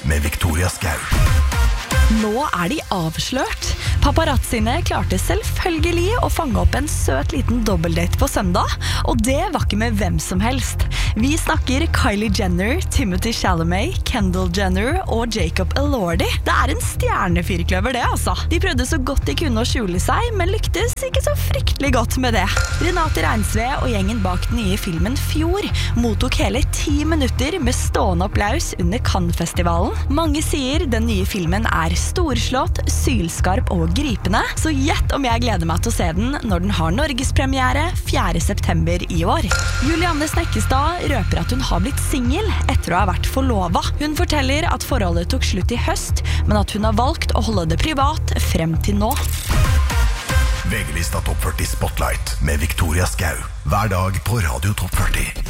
med Victoria Skau. Nå de avslørt. Paparazziene klarte selvfølgelig å fange opp en søt liten dobbeldate på søndag, og det var ikke med hvem som helst. Vi snakker Kylie Jenner, Timothy Chalamet, Kendall Jenner og Jacob Elordi. Det en stjernefyrkløver det, altså. De prøvde så godt de kunne å skjule seg, men lyktes ikke så fryktelig godt med det. Renate Reinsve og gjengen bak den nye filmen Fjord mottok hele 10 minutter med stående applaus under Cannes-festivalen. Mange sier den nye filmen storslått, sylskarp og gripende, så gjett om jeg gleder meg til å se den når den har Norgespremiere 4. september i år. Julianne Snekkestad røper at hun har blitt singel etter å ha vært forlovet. Hun forteller at forholdet tok slutt i høst, men at hun har valgt å holde det privat frem til nå. VG-lista Topp 40 Spotlight med Victoria Skau. Hver dag på Radio Topp 40.